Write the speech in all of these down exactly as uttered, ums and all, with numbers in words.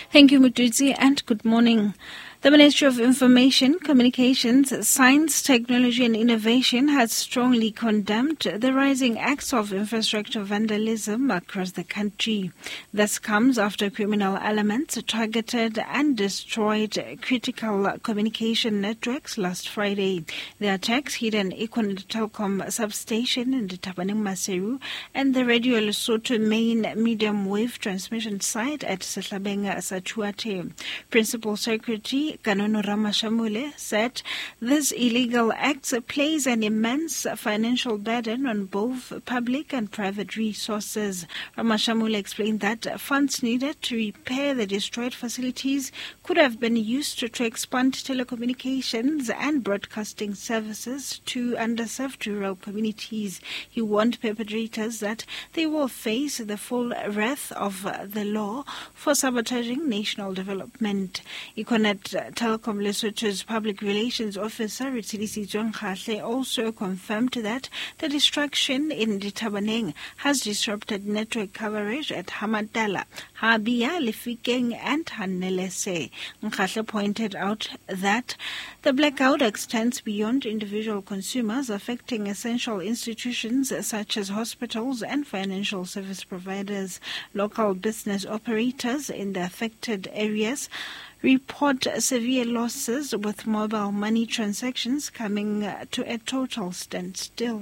Thank you, Mututsi, and good morning. The Ministry of Information, Communications, Science, Technology and Innovation has strongly condemned the rising acts of infrastructure vandalism across the country. This comes after criminal elements targeted and destroyed critical communication networks last Friday. The attacks hit an Econet Telecom substation in the Tabaneng Maseru and the Radio Lesotho main medium wave transmission site at Setlhabeng Satuate. Principal Secretary Kanono Ramashamule said this illegal act plays an immense financial burden on both public and private resources. Ramashamule explained that funds needed to repair the destroyed facilities could have been used to, to expand telecommunications and broadcasting services to underserved rural communities. He warned perpetrators that they will face the full wrath of the law for sabotaging national development. Econet Telecom Lesotho's public relations officer, Ritsilisi Zongkhahle, also confirmed that the destruction in Tabaneng has disrupted network coverage at Hamatala, Habia, Lefikeng and Hanelese. Nkhahle pointed out that the blackout extends beyond individual consumers, affecting essential institutions such as hospitals and financial service providers. Local business operators in the affected areas report severe losses, with mobile money transactions coming to a total standstill.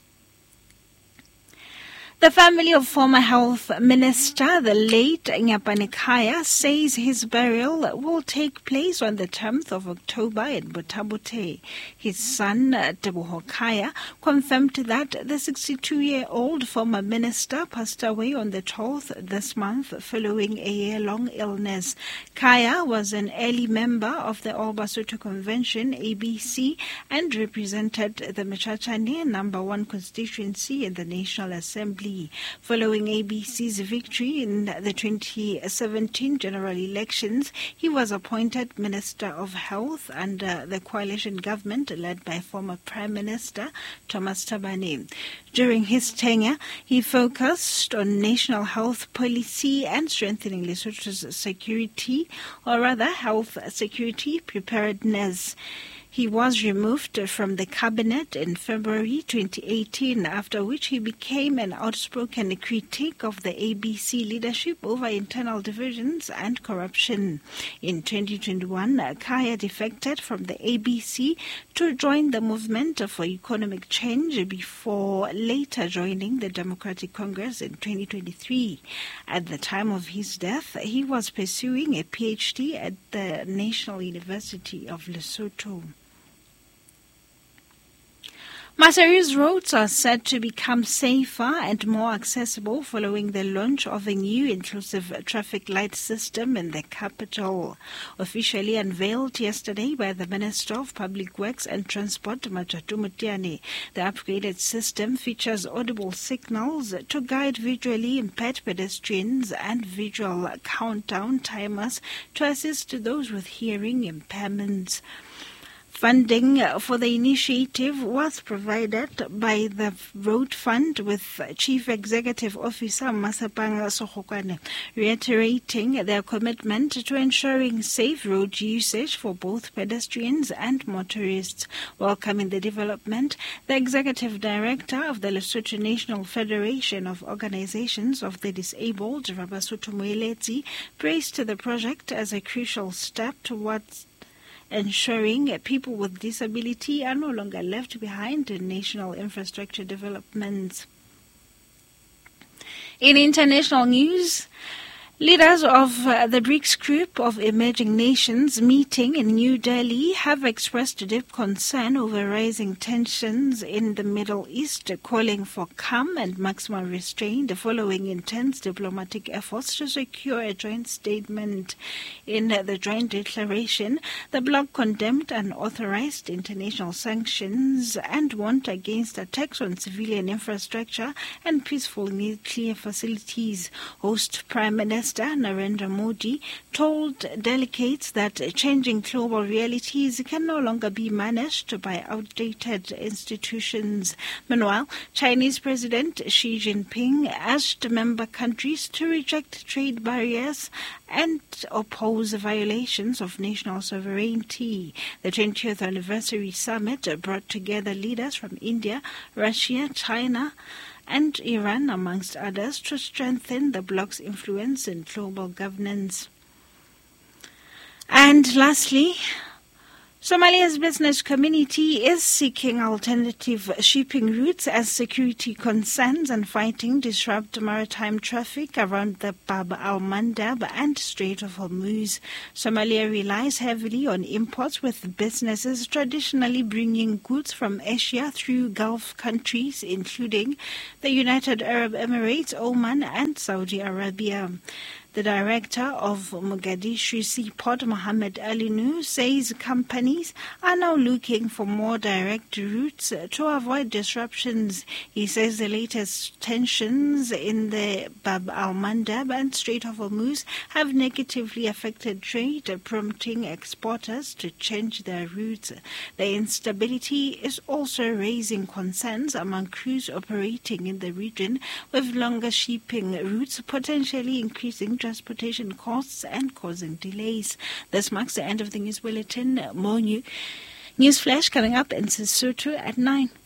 The family of former health minister, the late Nyapane Khaya, says his burial will take place on the tenth of October in Botabute. His son, Teboho Khaya, confirmed that the sixty-two-year-old former minister passed away on the twelfth this month following a year-long illness. Khaya was an early member of the All Basotho Convention, A B C, and represented the Machachane number one constituency in the National Assembly. Following A B C's victory in the twenty seventeen general elections, he was appointed Minister of Health under the coalition government led by former Prime Minister Thomas Thabane. During his tenure, he focused on national health policy and strengthening Lesotho's security, or rather health security preparedness. He was removed from the cabinet in February twenty eighteen, after which he became an outspoken critic of the A B C leadership over internal divisions and corruption. In twenty twenty-one, Khaya defected from the A B C to join the Movement for Economic Change before later joining the Democratic Congress in twenty twenty-three. At the time of his death, he was pursuing a P H D at the National University of Lesotho. Maseru's roads are set to become safer and more accessible following the launch of a new inclusive traffic light system in the capital. Officially unveiled yesterday by the Minister of Public Works and Transport, Matjato Moteane, the upgraded system features audible signals to guide visually impaired pedestrians and visual countdown timers to assist those with hearing impairments. Funding for the initiative was provided by the Road Fund, with Chief Executive Officer Masapanga Sohokwane reiterating their commitment to ensuring safe road usage for both pedestrians and motorists. Welcoming the development, the Executive Director of the Lesotho National Federation of Organizations of the Disabled, Rabasotho Moeletsi, praised the project as a crucial step towards ensuring people with disability are no longer left behind in national infrastructure developments. In international news, leaders of uh, the BRICS group of emerging nations meeting in New Delhi have expressed deep concern over rising tensions in the Middle East, calling for calm and maximum restraint following intense diplomatic efforts to secure a joint statement. In uh, the joint declaration, the bloc condemned unauthorized international sanctions and warned against attacks on civilian infrastructure and peaceful nuclear facilities. Host Prime Minister Minister Narendra Modi told delegates that changing global realities can no longer be managed by outdated institutions. Meanwhile, Chinese President Xi Jinping asked member countries to reject trade barriers and oppose violations of national sovereignty. The twentieth anniversary summit brought together leaders from India, Russia, China, and Iran, amongst others, to strengthen the bloc's influence in global governance. And lastly, Somalia's business community is seeking alternative shipping routes as security concerns and fighting disrupt maritime traffic around the Bab al-Mandab and Strait of Hormuz. Somalia relies heavily on imports, with businesses traditionally bringing goods from Asia through Gulf countries, including the United Arab Emirates, Oman, and Saudi Arabia. The director of Mogadishu Seaport, Mohammed Ali Noor, says companies are now looking for more direct routes to avoid disruptions. He says the latest tensions in the Bab al-Mandab and Strait of Hormuz have negatively affected trade, prompting exporters to change their routes. The instability is also raising concerns among crews operating in the region, with longer shipping routes potentially increasing transportation costs and causing delays. This marks the end of the news bulletin. More new news flash coming up in Sesotho at nine.